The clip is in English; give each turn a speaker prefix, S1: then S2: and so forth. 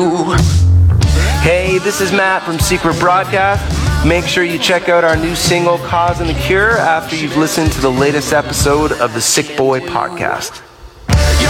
S1: Hey, this is Matt from Secret Broadcast. Make sure you check out our new single, Cause and the Cure, after you've listened to the latest episode of the Sick Boy Podcast.